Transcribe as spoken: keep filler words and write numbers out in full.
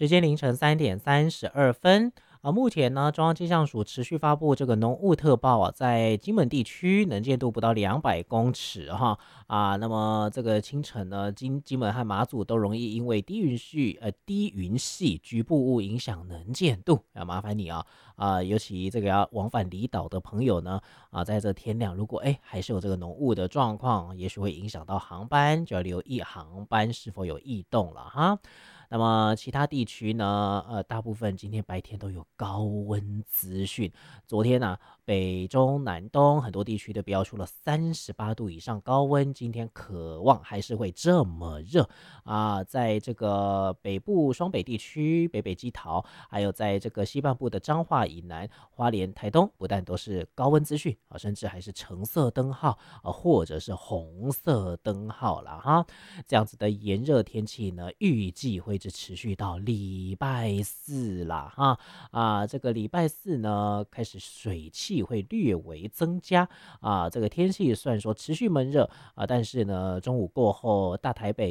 时间凌晨三点三十二分。啊，目前呢，中央气象署持续发布这个浓雾特报啊，在金门地区能见度不到两百公尺哈啊。那么这个清晨呢，金金门和马祖都容易因为低云系呃低云系局部雾影响能见度，要麻烦你啊啊，尤其这个要往返离岛的朋友呢啊，在这天亮如果哎还是有这个浓雾的状况，也许会影响到航班，就要留意航班是否有异动了哈。那么其他地区呢？呃，大部分今天白天都有高温资讯。昨天呢、啊，北中南东很多地区都标出了三十八度以上高温，今天渴望还是会这么热啊！在这个北部双北地区，北北基桃，还有在这个西半部的彰化以南、花莲、台东，不但都是高温资讯啊，甚至还是橙色灯号啊，或者是红色灯号了哈。这样子的炎热天气呢，预计会一直持续到礼拜四啦哈啊，这个礼拜四呢，开始水汽会略微增加啊，这个天气虽然说持续闷热啊，但是呢，中午过后大台北